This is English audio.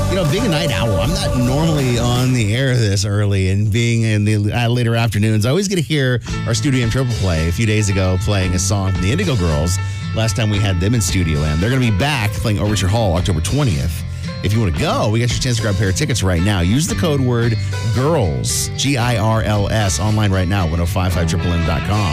Being a night owl, I'm not normally on the air this early, and being in the later afternoons, I always get to hear our Studio M Triple Play a few days ago playing a song from the Indigo Girls. Last time we had them in Studio M. They're going to be back playing Overture Hall October 20th. If you want to go, we got your chance to grab a pair of tickets right now. Use the code word GIRLS, GIRLS, online right now, 1055MMM.com.